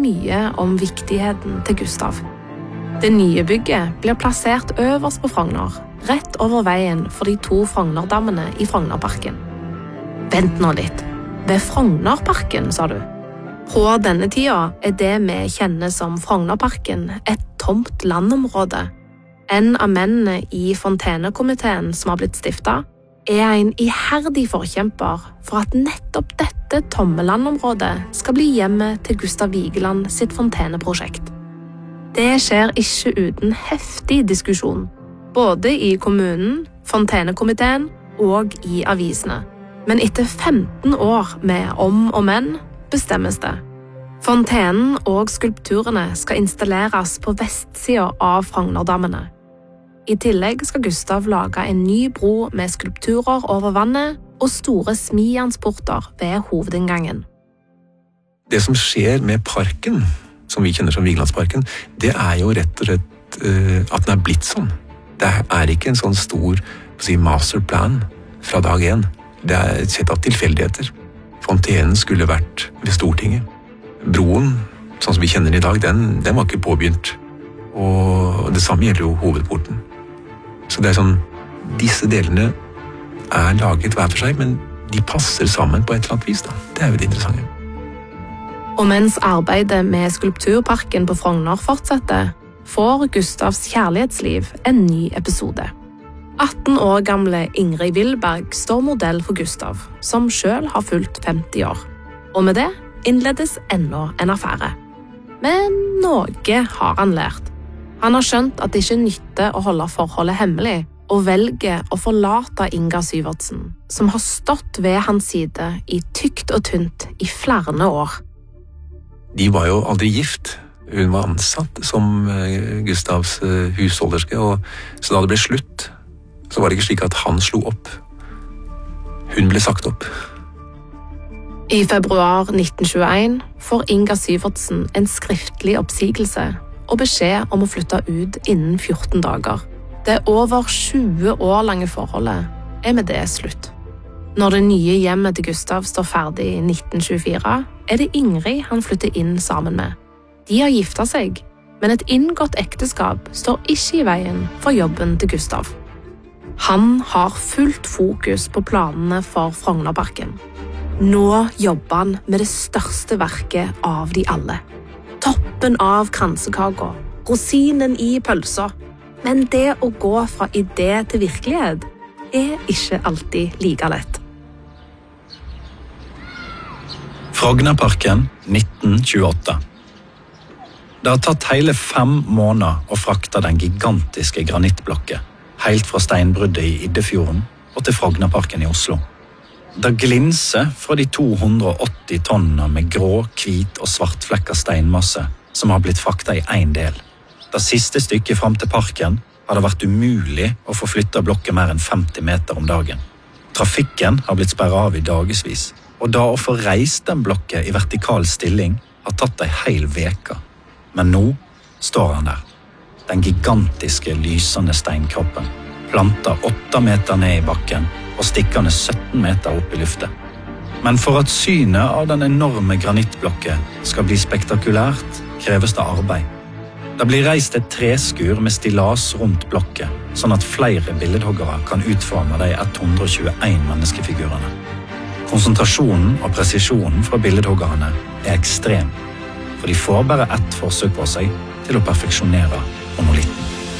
mye om viktigheten til Gustav. Det nye bygget blir plassert øverst på Frogner, rett over veien for de 2 Frognerdammene i Frognerparken. Vent nå litt. Ved Frognerparken, sa du? På denne tida det vi kjenner som Frognerparken et tomt landområde. En av mennene i Fontenekomiteen som har blitt stiftet, en iherdig forkjemper for at nettopp dette tomme landområdet skal bli hjemmet til Gustav Vigeland sitt fonteneprosjekt. Det skjer ikke uten heftig diskusjon, både i kommunen, Fontenekomiteen og i avisene. Men etter 15 år med om og men bestemmes det. Fontenen og skulpturene skal installeres på vestsiden av Frognerdammene. I tillegg skal Gustav lage en ny bro med skulpturer over vannet og store smijernsporter ved hovedinngangen. Det som skjer med parken, som vi kjenner som Vigelandsparken, det jo rett og slett at den blitt sånn. Det ikke en sånn stor masterplan fra dag 1. Det et sett av tilfeldigheter. Fontenen skulle vært ved Stortinget. Broen, sånn som vi kjenner den i dag, den var ikke påbegynt. Og det samme gjelder jo hovedporten. Så det sånn, disse delene laget hver for seg, men de passer sammen på et eller annet vis. Da. Det jo det interessante. Og mens arbeidet med skulpturparken på Frogner fortsetter, får Gustavs kjærlighetsliv en ny episode. 18 år gamle Ingrid Wilberg står modell for Gustav, som selv har fylt 50 år. Og med det innledes enda en affære. Men noe har han lært. Han har skjønt at det ikke nytter å holde forholdet hemmelig, og velger å forlate Inga Syvertsen, som har stått ved hans side i tykt og tynt i flere år. De var jo aldri gift. Hun var ansatt som Gustavs husholderske, og så da det ble slutt, så var det ikke slik at han slo opp. Hun ble sagt opp. I februar 1921 får Inga Syvertsen en skriftlig oppsigelse og beskjed om å flytte ut innen 14 dager. Det over 20 år lange forholdet med det slutt. Når det nye hjemmet til Gustav står ferdig i 1924, det Ingrid han flytter inn sammen med. De har giftet seg, men et inngått ekteskap står ikke i veien for jobben til Gustav. Han har fullt fokus på planene for Frognerparken. Nå jobber han med det største verket av de alle. Toppen av kransekaka, rosinen i pølsa. Men det å gå fra idé til virkelighet ikke alltid like lett. Frognerparken 1928. Det har tatt hele 5 måneder å frakte den gigantiske granittblokket, helt fra steinbruddet i Iddefjorden og til Frognerparken i Oslo. Det glinser fra de 280 tonnene med grå, hvit og svartflekket steinmasse som har blitt fraktet i en del. Det siste stykket frem til parken har det vært umulig å få flyttet blokket mer enn 50 meter om dagen. Trafikken har blitt sperret av i dagesvis, og da å få reist den blokket i vertikal stilling har tatt en hel veke. Men nå står han der. Den gigantiske, lysende steinkroppen, plantet 8 meter ned i bakken og stikkende 17 meter opp i luftet. Men for at synet av den enorme granittblokket skal bli spektakulært, kreves det arbeid. Det blir reist et treskur med stillas rundt blokket, sånn at flere billedhoggere kan utforme de 121 menneskefigurene. Konsentrasjonen og presisjonen fra billedhoggerne ekstrem, for de får bare ett forsøk på seg til å perfeksjonere monolitten.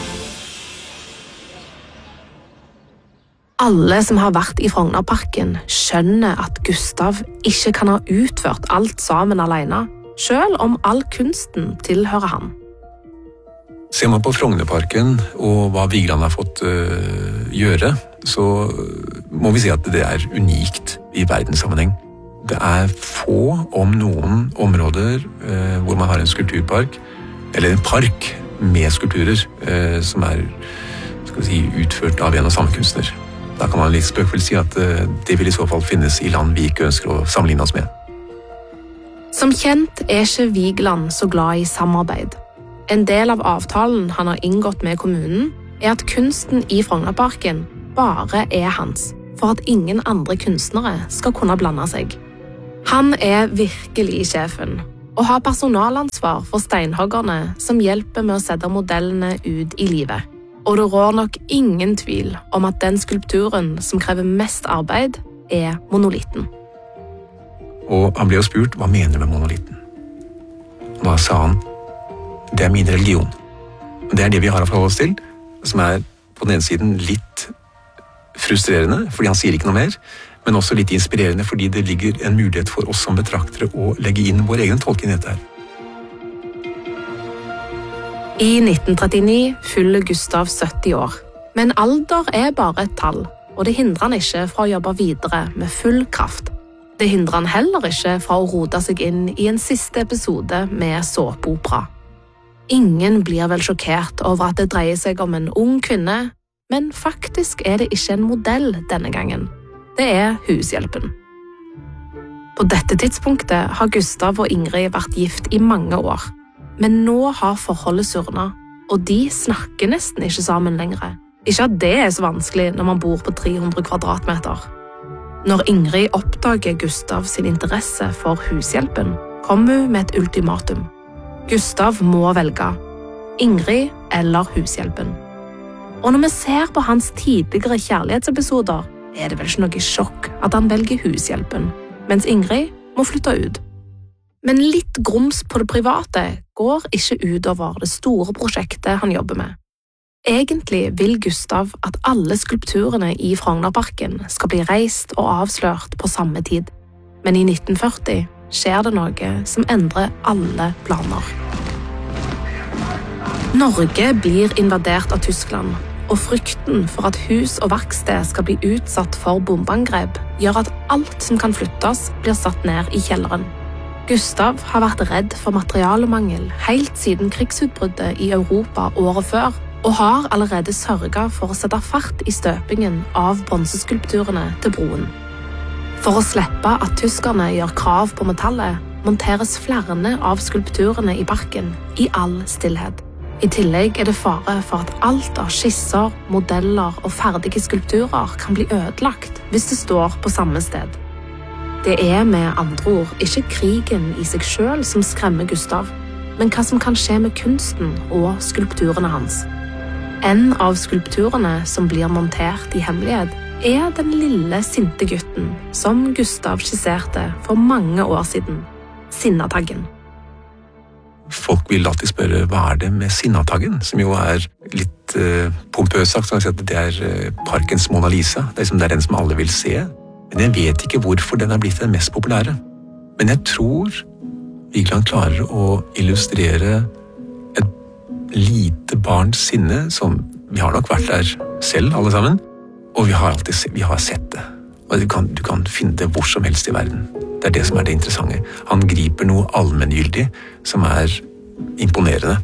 Alle som har vært i Frognerparken skjønner at Gustav ikke kan ha utført alt sammen alene, selv om all kunsten tilhører han. Ser man på Frognerparken og hva Vigeland har fått gjøre, så må vi si at det unikt i verdenssammenheng. Det få, om noen, områder hvor man har en skulpturpark, eller en park med skulpturer som skal vi si, utført av en og samme kunstner. Da kan man litt spøkefullt si at det vil i så fall finnes i land vi ikke ønsker å sammenligne oss med. Som kjent ikke Vigeland så glad i samarbeid. En del av avtalen han har inngått med kommunen at kunsten i Frognerparken bare hans, for at ingen andre kunstnere skal kunne blande seg. Han virkelig sjefen, og ha personalansvar for steinhoggerne som hjelper med å sette modellene ut i livet. Og det rår nok ingen tvil om at den skulpturen som krever mest arbeid, er monolitten. Og han ble jo spurt, hva mener du med monolitten? Da sa han, det er min religion. Det er det vi har å forholde oss til, som er på den ene siden litt frustrerende, fordi han sier ikke noe mer, men også litt inspirerende, fordi det ligger en mulighet for oss som betraktere å legge inn vår egen tolkning i dette her. I 1939 fyller Gustav 70 år, men alder er bare et tall, og det hindrer han ikke fra å jobbe videre med full kraft. Det hindrer han heller ikke fra å rote seg inn i en siste episode med såpeopera. Ingen blir vel sjokkert over at det dreier seg om en ung kvinne, men faktisk er det ikke en modell denne gangen. Det er hushjelpen. På dette tidspunktet har Gustav og Ingrid vært gift i mange år, men nå har forholdet surnet, og de snakker nesten ikke sammen lenger. Ikke at det er så vanskelig når man bor på 300 kvadratmeter. Når Ingrid oppdager Gustav sin interesse for hushjelpen, kommer hun med et ultimatum. Gustav må velge Ingrid eller hushjelpen. Og når vi ser på hans tidligere kjærlighetsepisoder, er det vel ikke noe sjokk at han velger hushjelpen, mens Ingrid må flytte ut. Men litt grums på det private går ikke utover det store prosjektet han jobber med. Egentlig vil Gustav at alle skulpturene i Frognerparken skal bli reist og avslørt på samme tid. Men i 1940 skjer det noe som endrer alle planer. Norge blir invadert av Tyskland, og frykten for at hus og verksted skal bli utsatt for bombeangrep gjør at alt som kan flyttes blir satt ned i kjelleren. Gustav har vært redd for materialemangel helt siden krigsutbruddet i Europa året før, og har allerede sørget for å sette fart i støpingen av bronseskulpturene til broen. For å slippe at tyskerne gjør krav på metallet, monteres flere av skulpturene i parken i all stillhet. I tillegg er det fare for at alt av skisser, modeller og ferdige skulpturer kan bli ødelagt hvis det står på samme sted. Det er med andre ord ikke krigen i seg selv som skremmer Gustav, men hva som kan skje med kunsten og skulpturene hans. En av skulpturene som blir montert i hemmelighet, er den lille sinte gutten som Gustav skisserte for mange år siden, Sinnataggen. Folk vil alltid spørre, hva er det med Sinnataggen, som jo er litt pompøst sagt, så kan jeg si at det er parkens Mona Lisa, det er den som alle vil se. Men jeg vet ikke hvorfor den er blitt den mest populære. Men jeg tror Vigeland klarer å illustrere et lite barns sinne, som vi har nok vært der selv, alle sammen, og vi har sett det. Og du kan finne det hvor som helst i verden. Det er det som er det interessante. Han griper noe allmenngyldig som er imponerende.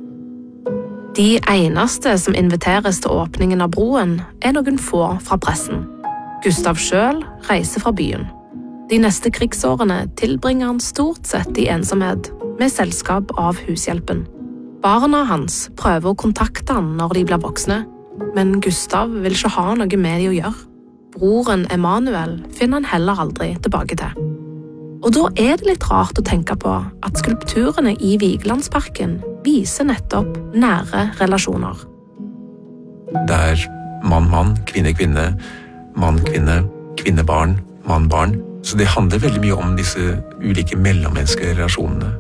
De eneste som inviteres til åpningen av broen, er noen få fra pressen. Gustav selv reiser fra byen. De neste krigsårene tilbringer han stort sett i ensomhet, med selskap av hushjelpen. Barna hans prøver å kontakte han når de blir voksne, men Gustav vil ikke ha noe med de å gjøre. Broren Emanuel finner han heller aldri tilbake til. Og da er det litt rart å tenke på at skulpturene i Vigelandsparken viser nettopp nære relasjoner. Det er mann-mann, kvinne-kvinne, mann-kvinne, kvinne-barn, mann-barn. Så det handler veldig mye om disse ulike mellommenneskelige relasjonene.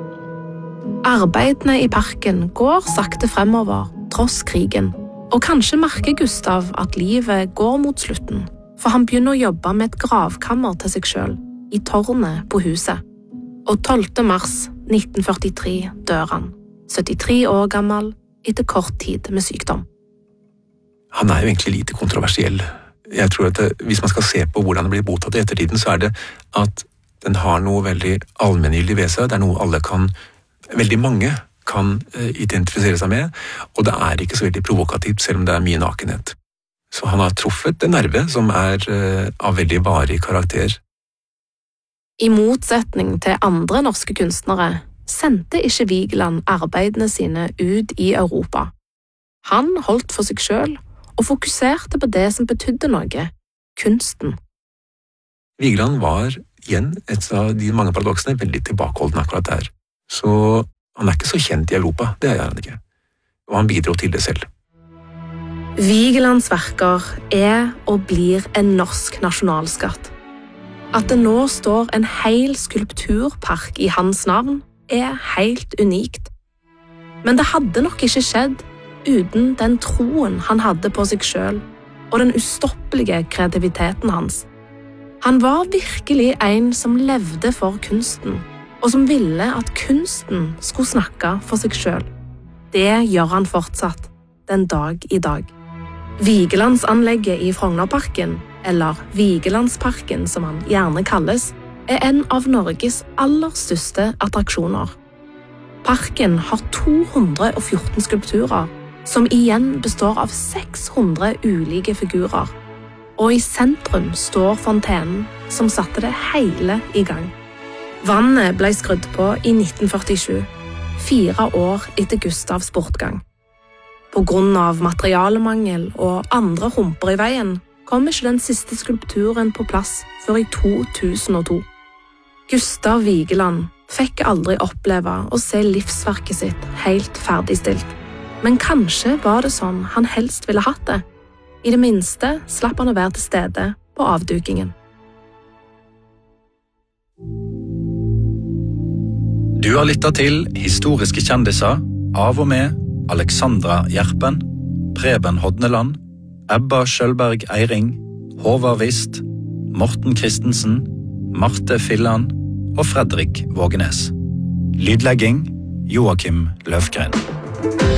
Arbeidene i parken går sakte fremover, tross krigen. Og kanskje merker Gustav at livet går mot slutten, for han begynner å jobbe med et gravkammer til seg selv, i tårnet på huset. Og 12. mars 1943 dør han, 73 år gammel, etter kort tid med sykdom. Han er jo egentlig lite kontroversiell. Jeg tror at hvis man skal se på hvordan det blir mottatt i ettertiden, så er det at den har noe veldig allmenngyldig ved seg. Det er noe veldig mange kan identifisere seg med, og det er ikke så veldig provokativt, selv om det er mye nakenhet. Så han har truffet en nerve som er av veldig varig karakter. I motsetning til andre norske kunstnere sendte ikke Vigeland arbeidene sine ut i Europa. Han holdt for seg selv og fokuserte på det som betydde noe, kunsten. Vigeland var igjen et av de mange paradoksene veldig tilbakeholden akkurat der. Så han ikke så kjent i Europa, det han ikke. Og han bidro til det selv. Vigelands verker og blir en norsk nasjonalskatt. At det nå står en hel skulpturpark i hans navn, helt unikt. Men det hadde nok ikke skjedd uten den troen han hadde på seg selv, og den ustoppelige kreativiteten hans. Han var virkelig en som levde for kunsten, og som ville at kunsten skulle snakke for seg selv. Det gjør han fortsatt, den dag i dag. Vigelandsanlegget i Frognerparken, eller Vigelandsparken som han gjerne kalles, en av Norges aller største attraksjoner. Parken har 214 skulpturer, som igjen består av 600 ulike figurer. Og i sentrum står fontenen som satte det hele i gang. Vannet ble skrudd på i 1947, 4 år etter Gustavs bortgang. På grunn av materialemangel og andre humper i veien kom ikke den siste skulpturen på plass før i 2002. Gustav Vigeland fikk aldri oppleve å se livsverket sitt helt ferdigstilt. Men kanskje var det sånn han helst ville hatt det. I det minste slapp han å være til stede på avdukingen. Du har lyttet til Historiske kjendiser av og med Alexandra Gjerpen, Preben Hodneland, Ebba Skjølberg Eiring, Håvard Wist, Morten Christensen, Marte Fillan og Fredrik Vågenes. Lydlegging Joakim Løfgren.